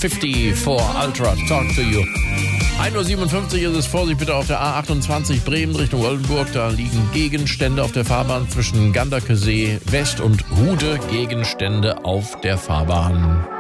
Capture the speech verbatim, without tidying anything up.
fünfzig Ultra, Talk to You. ein Uhr siebenundfünfzig ist es. Vorsicht bitte auf der A achtundzwanzig Bremen Richtung Oldenburg. Da liegen Gegenstände auf der Fahrbahn zwischen Ganderkesee West und Hude. Gegenstände auf der Fahrbahn.